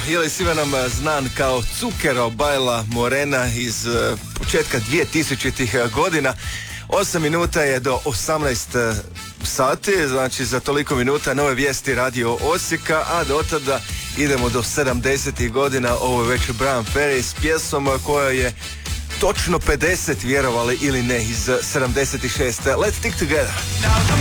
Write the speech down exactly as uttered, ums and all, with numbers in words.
Ili svima nam znan kao Zucchero Baila Morena iz uh, početka dvije-tisućitih godina. Osam minuta je do osamnaest sati, znači za toliko minuta nove vijesti Radio Osijeka, a do tada idemo do sedamdesetih godina. Ovo je već Bryan Ferry s pjesom koja je točno pedeset, vjerovali ili ne, iz sedamdeset šeste. Let's stick together.